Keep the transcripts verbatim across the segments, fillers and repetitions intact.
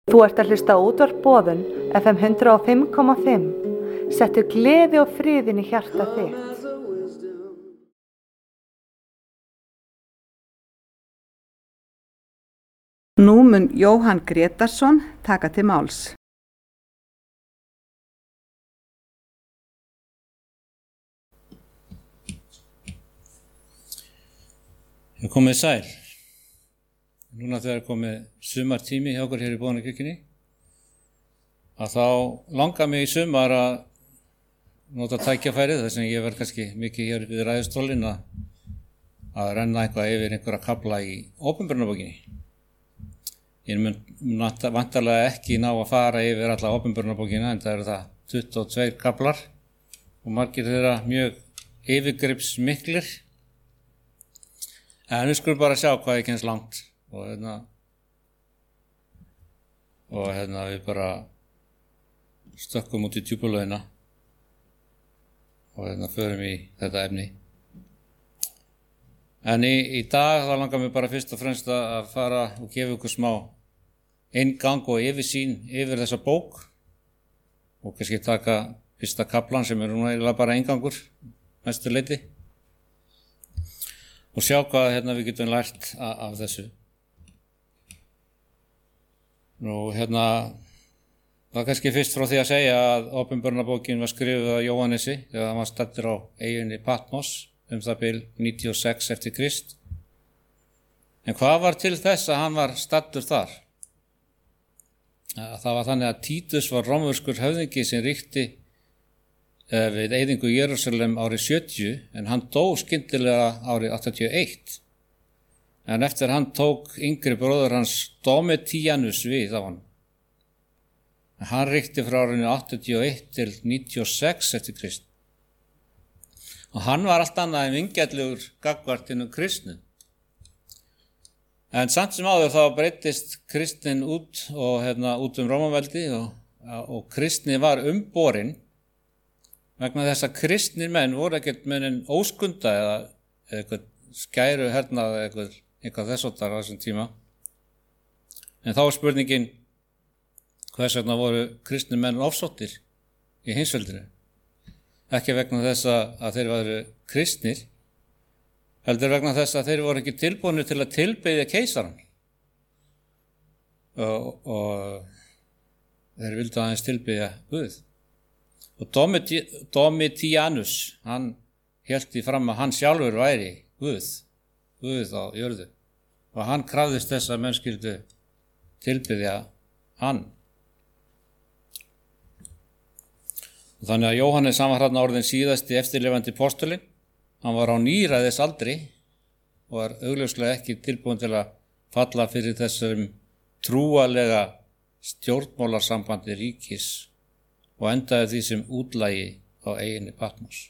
Þú ert að hlusta á útvarp Boðun F M hundrað og fimm komma fimm. Settu gleði og friðinn í hjarta þitt. Nú mun Jóhann Grétarsson taka til máls. Ég komið sæl. Núna þegar komið sumartími hjá okkur hér í Boðunarkirkjunni, að þá langar mig í sumar að nota tækjafærið, þess að ég verð kannski mikið hér við ræðustólinn að, að renna eitthvað yfir einhverja kafla í opinberunarbókinni. Ég mun vantarlega ekki ná að fara yfir alla opinberunarbókina, en það eru það tuttugu og tveir kaflar og margir þeirra mjög yfirgripsmiklir. En við skulum bara sjá hvað ég kemst langt. Og hérna, og hérna við bara stökkum út í djúpulaugina og hérna förum í þetta efni. En í, í dag þá langar mér bara fyrst og fremst að fara og gefa ykkur smá inngang og yfirsýn yfir þessa bók og kannski taka fyrsta kaflan sem er núna eiginlega bara inngangur mestu leyti og sjá hvað hérna við getum lært af, af þessu. Nú, hérna, það er kannski fyrst frá því að segja að opinberunarbókin var skrifuð af Jóhannesi þegar hann var staddur á eyjunni Patmos um það bil níutíu og sex eftir Krist. En hvað var til þess að hann var staddur þar? Það var þannig að Títus var rómverskur höfðingi sem ríkti við eyðingu Jerúsalem árið sjötíu, en hann dó skyndilega árið áttatíu og eitt. En eftir hann tók yngri bróður hans Domitianus við á hann. Hann ríkti frá árinu áttatíu og eitt til níutíu og sex eftir Krist. Og hann var allt annað en vingjarnlegur gagnvart hinum kristnu. En samt sem áður þá breyttist kristnin út og hérna út um Rómaveldi og, og kristni var umborin vegna þess að kristnir menn voru ekkert menn óskunda eða eitthvað skæru hernað eða eitthvað eitthvað þess áttar á þessum tíma. En þá er spurningin hvers vegna voru kristnir menn ofsóttir í heimsveldinu. Ekki vegna þess að þeir væru kristnir, heldur vegna þess að þeir voru ekki tilbúnir til að tilbiðja keisarann. Og, og þeir vildu aðeins tilbiðja Guð. Og Domiti, Domitianus, hann hélt því fram að hann sjálfur væri Guð. Guð á jörðu og hann krafðist þess að menn skyldu tilbiðja hann. Og þannig að Jóhannes hann var þarna orðinn síðasti eftirlifandi postulinn. Hann var á níræðis aldri og var augljóslega ekki tilbúin til að falla fyrir þessum trúalega stjórnmálasambandi ríkis og endaði því sem útlægi á eyjunni Patmos.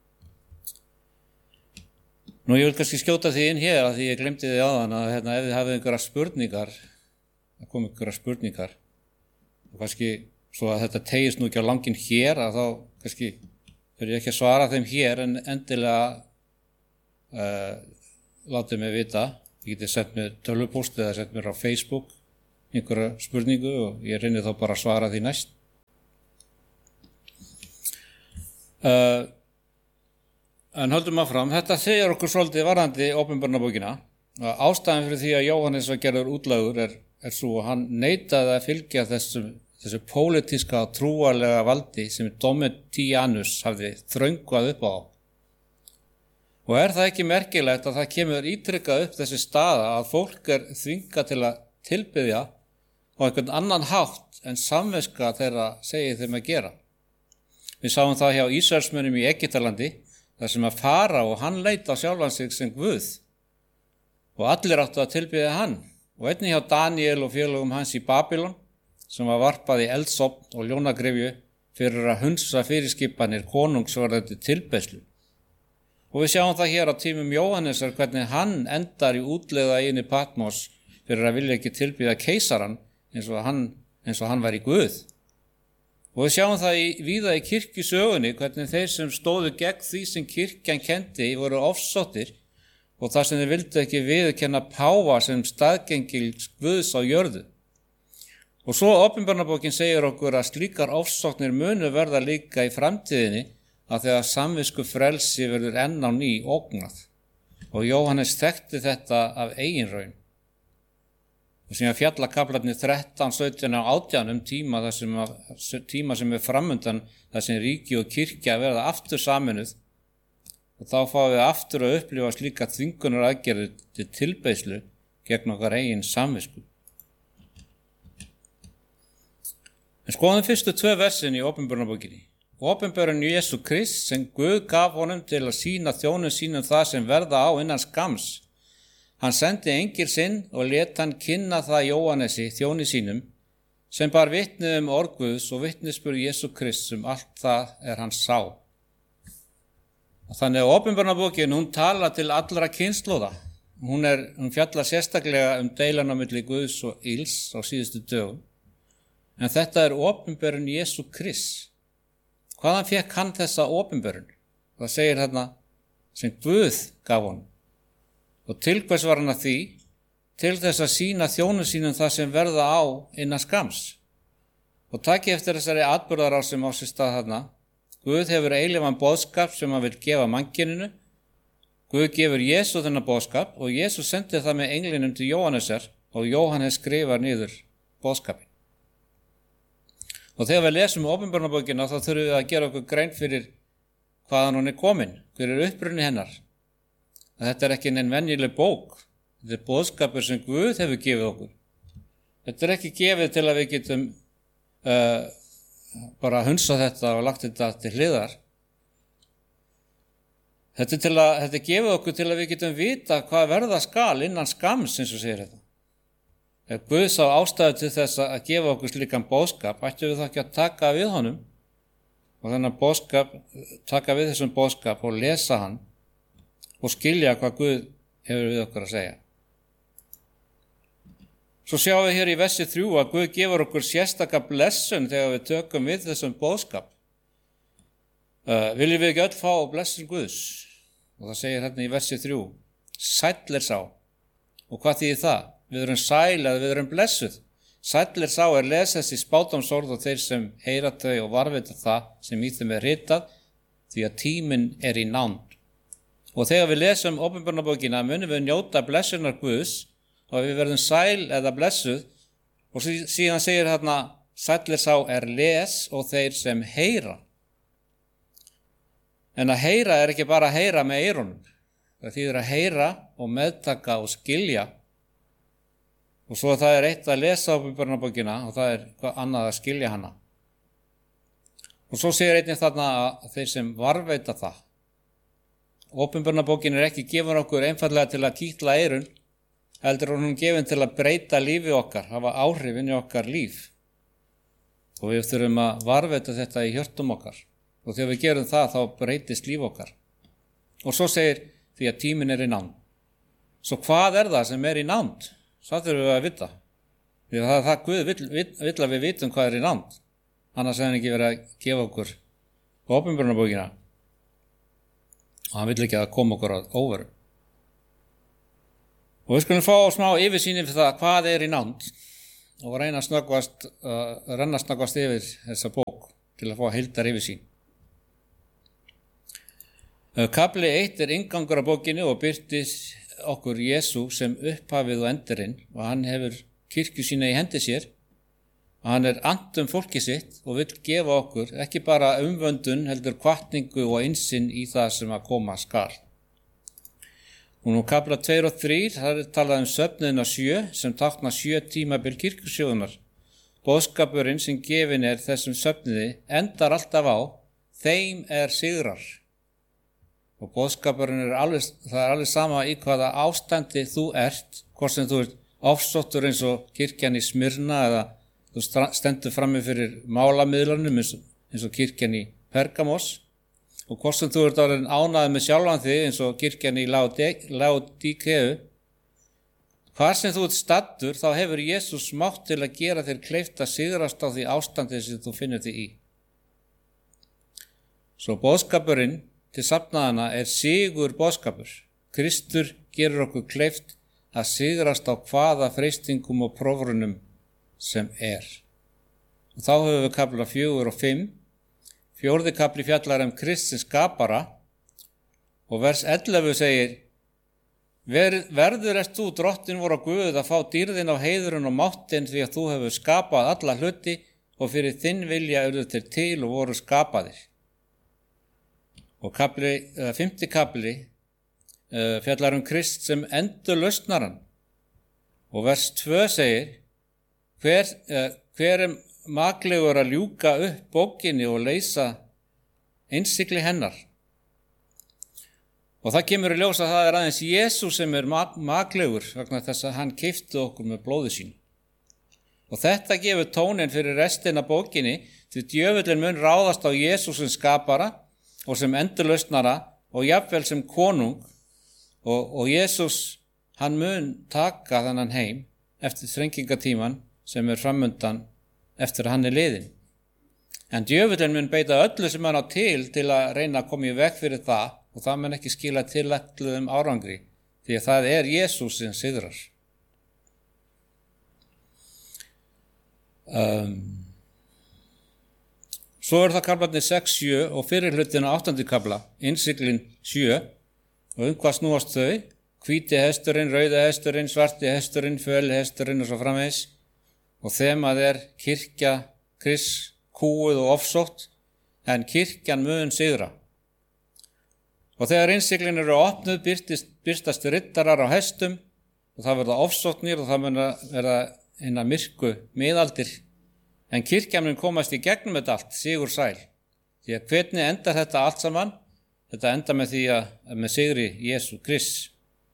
Nú, ég vil kannski skjóta því inn hér að því ég glemdi því áðan að hérna, ef þið hafið einhverja spurningar, það kom einhverja spurningar, og kannski svo að þetta tegist nú ekki á langinn hér, að þá kannski fyrir ég ekki að svara þeim hér, en endilega uh, látið mig vita. Ég geti sent mér tölvupóst eða sent mér á Facebook einhverja spurningu og ég reyni þá bara að svara því næst. Uh, En höldum áfram, þetta segir okkur svolítið varðandi opinberunarbókina. Ástæðan fyrir því að Jóhannes var gerður útlægur er, er svo að hann neitaði að fylgja þessu, þessu pólitíska og trúarlega valdi sem Domitianus hafði þröngvað upp á. Og er það ekki merkilegt að það kemur ítrykkað upp þessi staða að fólk er þvingað til að tilbiðja á einhvern annan hátt en samviska þeirra segir þeim að gera. Við sáum það hjá Ísraelsmönnum í Egyptalandi, þar sem að fara og hann leit á sjálfan sig sem Guð og allir áttu að tilbiðja hann og einnig hjá Daniel og félögum hans í Babylon sem var varpað í eldsofn og ljónagrefju fyrir að hunsa fyrirskipanir konungsvarðandi tilbeiðslu. Og við sjáum það hér á tímum Jóhannesar hvernig hann endar í útlegða eyjunni Patmos fyrir að vilja ekki tilbiðja keisarann eins og hann, eins og hann var í Guð. Og við sjáum það í, víða í kirkjusögunni hvernig þeir sem stóðu gegn því sem kirkjan kendi voru ofsóttir og þar sem þeir vildu ekki viðurkenna páfa sem staðgengil Guðs á jörðu. Og svo Opinberunarbókin segir okkur að slíkar ofsóknir munu verða líka í framtíðinni að þegar samvisku frelsi verður enn á ný ógnað. Og Jóhannes þekkti þetta af eigin raun. Og síðan fjallakaflarnir þrettán, sautján og átján um tíma, sem að, tíma sem er framundan þar sem ríki og kirkja verða aftur saminuð. Og þá fáum við aftur að upplifa slíka þvingunar aðgerðir til tilbeiðslu gegn okkar eigin samvisku. En skoðum fyrstu tvö versin í Opinberunarbókinni. Opinberun Jesú Krist sem Guð gaf honum til að sýna þjónum sínum það sem verða á innan skams. Hann sendi engil sinn og let hann kynna það Jóhannesi, þjóni sínum, sem bar vitni um orð Guðs og vitnisburð Jesú Krist um allt það er hann sá. Og þannig að Opinberunarbókin, hún tala til allra kynslóða. Hún, er, hún fjallar sérstaklega um deilan á milli Guðs og ills á síðustu dögum. En þetta er opinberun Jesú Krist. Hvaðan fékk hann þessa opinberun? Það segir þarna sem Guð gaf honum. Og til hvers var hann að því? Til þess að sýna þjónum sínum það sem verða á innan skams. Og taki eftir þessari atburðarás sem á sér stað þarna. Guð hefur eilífan boðskap sem hann vil gefa mannkyninu. Guð gefur Jesú þennan boðskap og Jesú sendi það með englinum til Jóhannesar og Jóhannes skrifar niður boðskapin. Og þegar við lesum Opinberunarbókina þá þurfum við að gera okkur grein fyrir hvaðan hún er komin, hver er uppruni hennar. Að þetta er ekki neinn venjuleg bók. Þetta er boðskapur sem Guð hefur gefið okkur. Þetta er ekki gefið til að við getum uh, bara hunsa þetta og lagt þetta til hliðar. Þetta er, til að, þetta er gefið okkur til að við getum vita hvað verða skal innan skams, eins og segir þetta. Ef Guð sá ástæðu til þess að gefa okkur slíkan boðskap, ættum við þá ekki að taka við honum og þennan boðskap, taka við þessum boðskap og lesa hann og skilja hvað Guð hefur við okkur að segja. Svo sjáum við hér í versi þrjú að Guð gefur okkur sérstaka blessun þegar við tökum við þessum boðskap. Uh, viljum við ekki öll fá blessun Guðs? Og það segir hérna í versi þrjú. Sæll er sá. Og hvað þýðir það? Við erum sæl eða við erum blessuð. Sæll er sá er lesast í spádómsorð og þeir sem heyra þau og varvita það sem í þeim er ritað, því að tíminn er í nánd. Og þegar við lesum Opinberunarbókina munum við njóta blessunar Guðs og við verðum sæl eða blessuð og síðan segir hérna sæll er sá er les og þeir sem heyra. En að heyra er ekki bara að heyra með eyrunum. Það þýðir að heyra og meðtaka og skilja. Og svo það er eitt að lesa Opinberunarbókina og það er annað að skilja hana. Og svo segir einnig þarna að þeir sem varveita það. Opinberunarbókin er ekki gefin okkur einfallega til að kýtla eyrun, heldur er hún gefin til að breyta lífi okkar, hafa áhrif inn í okkar líf. Og við þurfum að varveita þetta í hjörtum okkar. Og þegar við gerum það, þá breytist líf okkar. Og svo segir því að tíminn er í nánd. Svo hvað er það sem er í nánd? Það þurfum við að vita. Því að það, það Guð vill, vill, vill að við vitum hvað er í nánd. Annars hefði hann ekki verið að gefa okkur Opinberunarbókina. Og hann vill ekki að koma okkur á óveru. Og við skulum fá smá yfirsýni fyrir það hvað er í nánd og reyna að snöggvast, uh, renna snöggvast yfir þessa bók til að fá heildar yfirsýn. Uh, Kafli eitt er inngangur af bókinni og birtir okkur Jesú sem upphafið og endurinn og hann hefur kirkju sína í hendi sér. Hann er annt um fólki sitt og vill gefa okkur ekki bara umvöndun heldur hvatningu og innsinn í það sem að koma skal. Og nú kafla tveir og þrír, það er talað um söfnuðina sjö sem tákna sjö tímabil kirkjusögunar. Boðskapurinn sem gefin er þessum söfnuði endar alltaf á þeim er sigrar. Og boðskapurinn er alveg, það er alveg sama í hvaða ástandi þú ert, hvort sem þú ert ofsóttur eins og kirkjan í Smyrna eða þú stendur frammi fyrir málamiðlunum eins, eins og kirkjan í Pergamos og hvort sem þú ert orðin ánægður með sjálfan þig eins og kirkjan í Laodíkeu. Hvar sem þú ert staddur þá hefur Jesús mátt til að gera þér kleift að sigrast á því ástandi sem þú finnur þig í. Svo boðskapurinn til safnaðana er sigur boðskapur. Kristur gerur okkur kleift að sigrast á hvaða freistingum og prófrunum sem er. Og þá höfum við kapla fjögur og fimm. Fjórði kapli fjallar um Krist sem skapara og vers ellefu segir: Ver, verður erst þú drottin voru á Guð að fá dýrðin á heiðurinn og máttin því að þú hefur skapað alla hluti og fyrir þinn vilja urðu þeir til og voru skapaðir. Og kapli, uh, fimmti kapli uh, fjallar um Krist sem endurlausnaran og vers tvö segir: Hver, uh, hver er maklegur að ljúka upp bókinni og leysa innsigli hennar? Og það kemur í ljós að það er aðeins Jesús sem er maklegur vegna þess að hann keypti okkur með blóði sínu. Og þetta gefur tónin fyrir restina bókinni, því djöfullinn mun ráðast á Jesús sem skapara og sem endurlausnara og jafnvel sem konung, og, og Jesús hann mun taka þennan heim eftir þrengingatíman sem er framundan eftir að hann er liðinn. En djöfullinn mun beita öllu sem hann á til til að reyna að koma í veg fyrir það, og það mun ekki skila tilætluðum árangri, því að það er Jesús sem sigrar. Um, svo er það kaplarnir sex, sjö og fyrir hlutin á áttandi kapla, innsiglin sjö, og um hvað snúast þau? Hvíti hesturinn, rauði hesturinn, svarti hesturinn, föli hesturinn og svo framvegis. Og þemað er kirkja, Krists, kúuð og ofsótt, en kirkjan mun sigra. Og þegar innsiglin eru opnuð byrtist, byrtast rittarar á hestum og það verða ofsóknir og það mun verða hinna myrku miðaldir. En kirkjan mun komast í gegnum þetta allt, sigur sæl. Því að hvernig endar þetta allt saman? Þetta endar með því að, að með sigri Jesú Krists.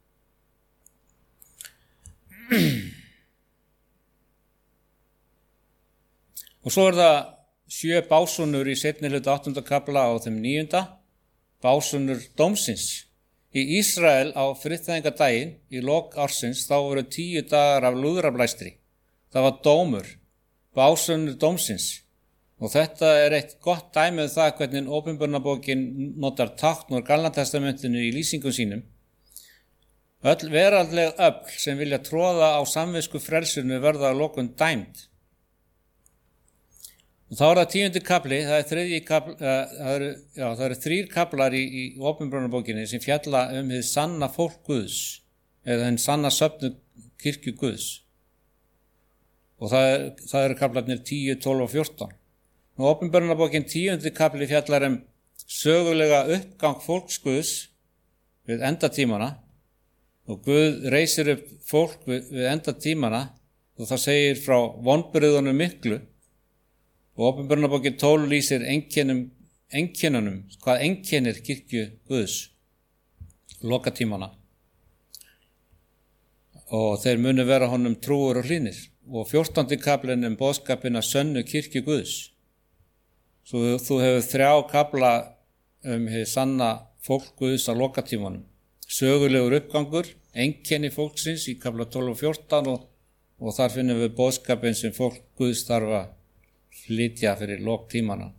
Og svo er það sjö básúnur í seinni hluta áttunda kapla á þeim níunda. Básúnur dómsins. Í Ísrael á friðþægingadaginn í lok ársins þá voru tíu dagar af lúðrablæstri. Það var dómur, básúnur dómsins. Og þetta er eitt gott dæmi um það hvernig Opinberunarbókin notar tákn úr Gamla testamentinu í lýsingum sínum. Öll veraldleg öfl sem vilja tróða á samvisku frelsinu verða að lokum dæmd. Og þá er það tíundi kapli, það er þriðji kapli, uh, það eru, já, það eru þrír kaplar í, í Opinberunarbókinni sem fjalla um hið sanna fólk Guðs, eða hinn sanna söfnu kirkju Guðs. Og það, er, það eru kaplarnir tíu, tólf og fjórtán. Og Opinberunarbókin tíundi kapli fjallar um sögulega uppgang fólks Guðs við endatímana, og Guð reisir upp fólk við, við endatímana, og það segir frá vonbrigðunum miklu. Og Opinberunarbókin tólf lýsir einkennum, einkennunum, hvað einkennir kirkju Guðs, lokatímana. Og þeir munu vera honum trúur og hlýnir. Og fjórtándi kaplinn um boðskapina sönnu kirkju Guðs. Svo þú hefur þrjá kapla um hið sanna fólk Guðs á lokatímanum. Sögulegur uppgangur, einkenni fólksins í kapla tólf og fjórtán og, og þar finnum við boðskapin sem fólk Guðs þarf að flytja fyrir loktímana.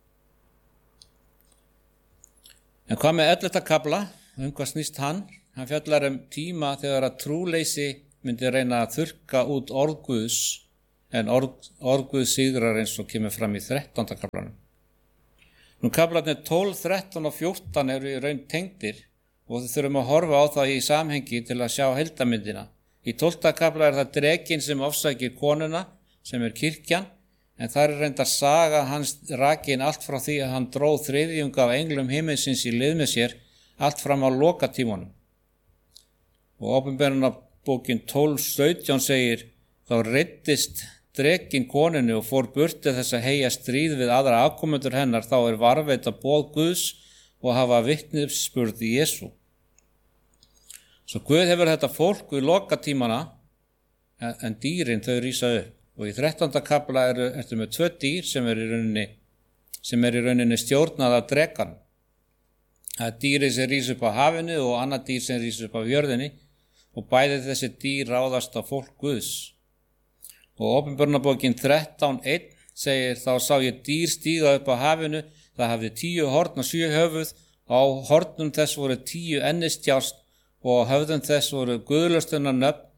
En hvað með ellefta kapla? Um hvað snýst hann? Hann fjallar um tíma þegar að trúleysi myndi reyna að þurrka út orð Guðs, en orð, orð Guðs sigrar eins og kemur fram í þrettánda kaplanum. Nú kaplarnir tólf, þrettán og fjórtán eru í raun tengdir og þau þurfum að horfa á það í samhengi til að sjá heildarmyndina. Í tólfta kapla er það drekinn sem ofsækir konuna, sem er kirkjan, en þar er reyndar saga hans rakin allt frá því að hann dróð þriðjung af englum himinsins í lið með sér, allt fram á lokatímanum. Og Opinberunarbókin tólf, sautján segir: þá reiddist drekinn konunni og fór burti þess að heyja stríð við aðra afkomendur hennar, þá er varðveita boð Guðs og hafa vitnisburð í Jesú. Svo Guð hefur þetta fólk við lokatímana, en dýrin þau rísa upp. Og í þrettánda kapla eru eftir með tvö dýr sem er í rauninni, sem er í rauninni stjórnað af drekann. Það er dýri sem rís upp á hafinu og annað dýr sem rís upp á jörðinni, og bæði þessi dýr ráðast á fólk Guðs. Og Opinberunarbókin þrettán, eitt segir: þá sá ég dýr stíga upp á hafinu, það hafði tíu horn og sjö höfuð, og á hornum þess voru tíu ennistjást, og á höfðum þess voru guðlaustunnar nöfn.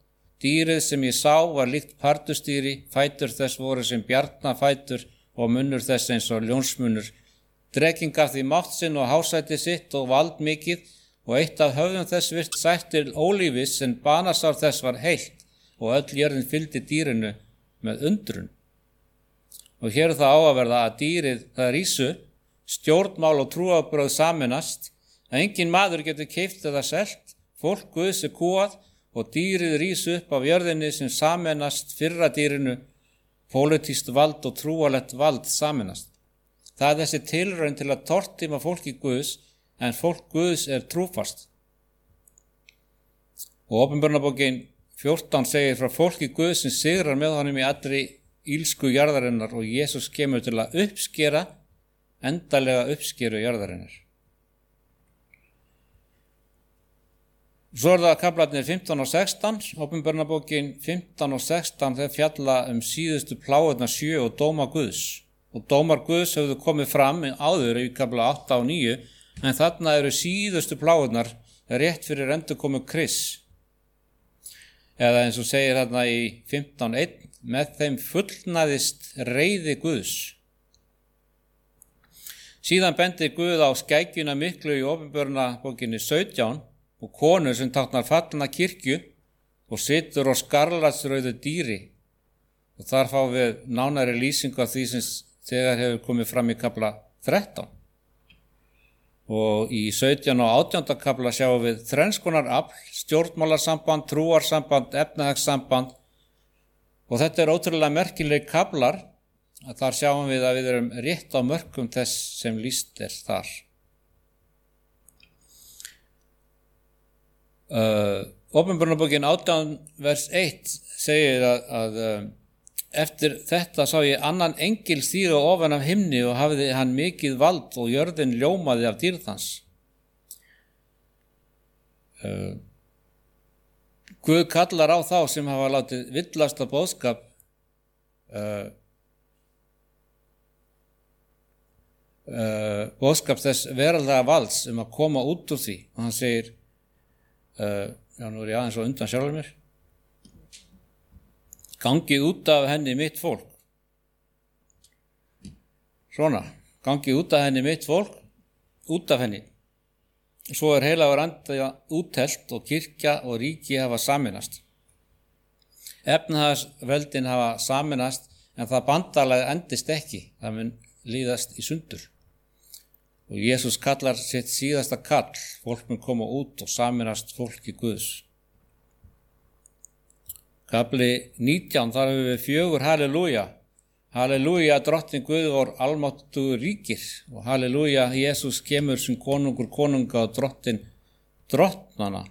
Dýrið sem ég sá var líkt pardustýri, fætur þess voru sem bjarnafætur og munnur þess eins og ljónsmunnur. Drekinn gaf því mátt sinn og hásæti sitt og vald mikið og eitt af höfðum þess virt sætt til ólífis en banasár þess var heilt og öll jörðin fylgdi dýrinu með undrun. Og hér er það á að verða að dýrið það rísu, stjórnmál og trúarbrögð sameinast, að engin maður getur keypt eða selt, fólk Guðs er kúað og dýrið rísu upp af jörðinni sem sameinast fyrra dýrinu, pólitískt vald og trúarlegt vald sameinast. Það er þessi tilraun til að tortíma fólki Guðs, en fólk Guðs er trúfast. Og Åpenbarunarbókin fjórtán segir frá fólki Guðs sem sigrar með honum í allri ílsku jarðarinnar og Jesús kemur til að uppskera, endalega uppskeru jarðarinnar. Svo er það kaflarnir fimmtán og sextán, Åpenbarunarbókin fimmtán og sextán, þeir fjalla um síðustu plágurnar sjö og dóma Guðs. Og dómar Guðs höfðu komið fram áður í kafla átta og níu, en þarna eru síðustu plágurnar rétt fyrir endurkomu Krists. Eða eins og segir þarna í fimmtán eitt, með þeim fullnaðist reiði Guðs. Síðan bendir Guð á skækjuna miklu í Åpenbarunarbókinni sautján og konu sem táknar fallna kirkju og situr á skarlatsrauðu dýri. Og þar fá við nánari lýsingu af því sem þegar hefur komið fram í kafla þrettán. Og í sautján og átjánda kafla sjáum við þrennskonar afl, stjórnmálasamband, trúarsamband, efnahagssamband. Og þetta er ótrúlega merkileg kaflar að þar sjáum við að við erum rétt á mörkum þess sem lýst er þar. Uh, Åpenbarunarbókin átján vers eitt segir að, að uh, eftir þetta sá ég annan engil stíga ofan af himni og hafði hann mikið vald og jörðin ljómaði af dýrð hans. Uh, Guð kallar á þá sem hafa látið villasta boðskap uh, uh, boðskap þess veraldlega valds um að koma út úr því og hann segir Uh, já, nú er ég aðeins og undan sjálfur mér. Gangið út af henni mitt fólk. Svona, gangið út af henni mitt fólk, út af henni. Svo er heilagur andi úttelt og kirkja og ríki hafa sameinast. Efnahagsveldin hafa sameinast en það bandalag endist ekki, það mun líðast í sundur. Og Jesús kallar sitt síðasta kall, fólk mun koma út og sameinast fólki Guðs. Kafli nítján, þar hefur við fjögur halleluja. Halleluja, drottinn Guð vor almáttugur ríkir. Og halleluja, Jesús kemur sem konungur konunga og drottinn drottnana.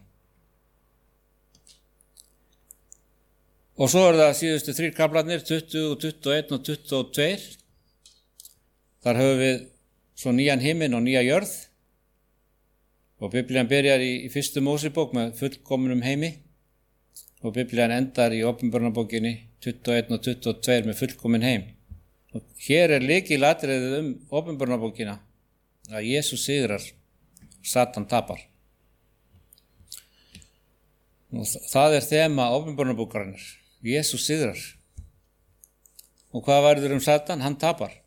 Og svo er það síðustu þrír kaflarnir, tuttugu, tuttugu og eitt og tuttugu og tvö. Þar höfum við svo nýjan himinn og nýja jörð og Biblían byrjar í, í fyrstu Mósebók með fullkominum heimi og Biblían endar í Åpenbarunarbókinni tuttugu og eitt og tuttugu og tvö með fullkomin heim. Og hér er lykilatriðið um Åpenbarunarbókina að Jesús sigrar, Satan tapar. Og það er þema Åpenbarunarbókarinnar. Jesús sigrar. Og hvað verður um Satan? Hann tapar.